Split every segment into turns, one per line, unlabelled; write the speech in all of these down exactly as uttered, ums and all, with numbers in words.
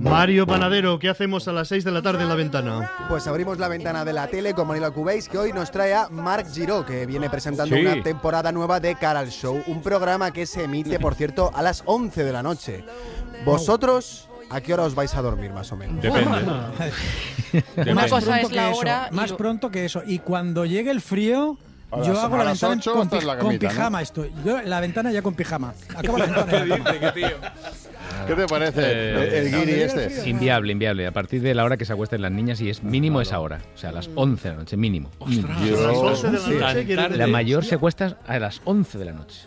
Mario Panadero, ¿qué hacemos a las seis de la tarde en La Ventana?
Pues abrimos la ventana de la tele con Manila Cubéis, que hoy nos trae a Marc Giró, que viene presentando
Sí.
una temporada nueva de Cara al Show, un programa que se emite, por cierto, a las once de la noche. ¿Vosotros a qué hora os vais a dormir, más o menos?
Depende.
Una
Depende.
cosa es
que
la
eso,
hora. y
más
lo-
pronto que eso. Y cuando llegue el frío,
A
yo
las-
hago
a
la
las
ventana
ocho
con,
estás en la
pi- con
camita, ¿no?
pijama. Estoy. Yo la ventana ya con pijama. Acabo la ventana. en la cama.
¿Qué te parece
Eh,
el, el guiri este?
Inviable, inviable. A partir de la hora que se acuesten las niñas y es mínimo esa hora. O sea, a las once de la noche, mínimo. Mínimo.
A las once de la noche, ¿quieres
La
decir?
mayor se acuesta a las once de la noche.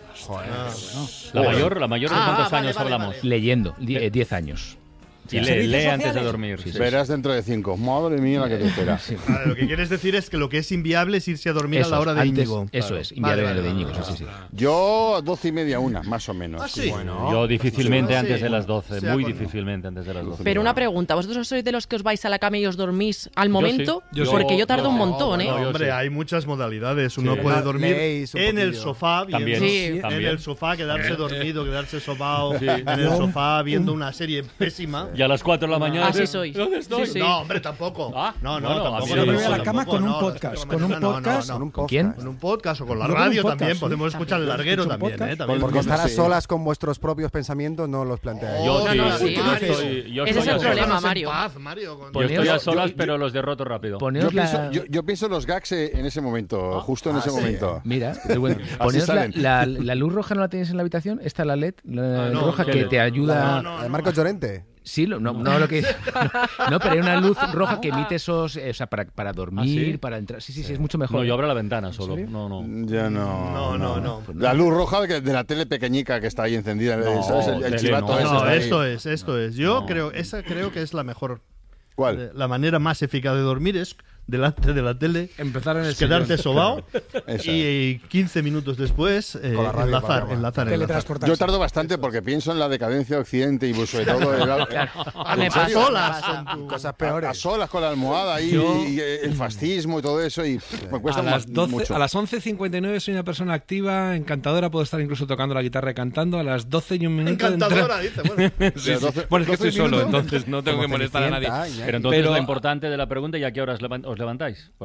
La mayor, la mayor de
Ah,
cuántos
vale,
años
vale,
hablamos.
vale.
Leyendo, di- eh, diez años.
Y lee,
Servicios
lee antes de
sociales.
dormir.
Sí, sí.
Verás dentro de cinco. Madre mía la que te espera.
Vale, lo que quieres decir es que lo que es inviable es irse a dormir
Eso
a la
es,
hora de
antes-
Íñigo.
Eso
Claro.
es, inviable
Vale,
lo de
vale,
Íñigo,
vale,
sí, sí, sí.
Yo a doce y media, una, más o menos.
Ah, sí.
Yo difícilmente
Sí.
antes de las doce,
Sea
muy
cuando-
difícilmente antes de las doce.
Pero una pregunta, ¿vosotros sois de los que os vais a la cama y os dormís al momento?
sí. Yo
Porque
sí.
yo tardo
Yo
un
sí.
montón,
No,
¿eh?
yo
hombre,
sí.
hay muchas modalidades. Uno
Sí.
puede dormir
Leéis un
en el
poquillo.
sofá, viendo,
También.
Sí.
en
También.
el sofá, quedarse dormido, quedarse sobao
Sí.
en el sofá viendo una serie pésima.
Y a las cuatro de la mañana.
Así soy.
¿Dónde estoy?
Sí, sí.
No, hombre, tampoco.
Ah,
no, no,
bueno,
tampoco.
a mí
Yo
sí.
me voy a la
tampoco,
cama con un
no,
podcast.
no,
Con un
no, no,
podcast.
no,
Con un
no.
podcast.
¿Quién?
Con un podcast o con la
Yo con un
radio
podcast,
también.
sí.
Podemos escuchar el larguero
Escucho un
también, ¿eh?
podcast.
También.
Porque estar a
Sí.
solas con vuestros propios pensamientos no los planteáis.
Yo
Oh,
sí,
no, no, sí,
yo
Mario.
estoy, yo
Ese
estoy
es el
a solas.
problema,
Déjanos en
Mario.
paz, Mario, con-
Yo estoy a
Poneos-
solas,
yo-
pero los derroto rápido.
Yo
Poneos la...
pienso, yo, yo pienso en los gags eh, en ese momento, justo en ese
sí.
momento.
Mira, qué bueno. Poneos la,
salen.
la, la luz roja no la tienes en la habitación. Esta la L E D, la
Ah, no,
roja
no,
que
no.
te ayuda.
No, no,
La de Marcos Llorente.
Sí, lo- no, no lo que no, no, pero hay una luz roja que emite esos, eh, o sea, para, para dormir,
¿Ah, sí?
para entrar. Sí, sí, sí, es mucho mejor.
No, yo abro la ventana solo.
serio?
No, no.
Ya no.
No, no, no.
La luz roja que- de la tele pequeñica que está ahí encendida.
No,
¿sabes? El, el
tele
chivato
no.
ese
No,
está ahí.
esto es, esto es. Yo
No.
creo, esa creo que es la mejor.
¿Cuál?
La manera más eficaz de dormir es delante de la tele,
Empezar en el
quedarte sobao
Esa.
y quince minutos después eh,
Con la radio
enlazar,
para llamar.
enlazar, enlazar.
Teletransportarse.
Yo tardo bastante porque pienso en la decadencia de Occidente y pues, sobre todo el,
A
Me
las
pasa,
solas
me pasa.
con tu-
Cosas
a, a
peores.
solas con la almohada ahí
Yo-
y, y el fascismo y todo eso y me cuesta
A las,
más-
doce,
mucho.
a las once cincuenta y nueve soy una persona activa, encantadora, puedo estar incluso tocando la guitarra y cantando. A las doce y un minuto...
Encantadora, dice. Bueno.
Sí, sí.
doce-
Bueno, es que
doce
estoy solo,
minutos.
entonces no tengo
Como
que molestar a nadie.
Cenicienta, Iñaki.
Pero entonces
Pero-
lo importante de la pregunta, ¿y a qué horas levan- os levantáis?